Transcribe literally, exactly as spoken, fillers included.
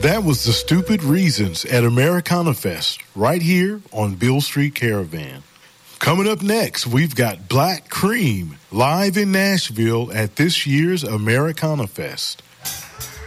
That was The Stupid Reasons at Americana Fest, right here on Beale Street Caravan. Coming up next, we've got Black Cream live in Nashville at this year's Americana Fest.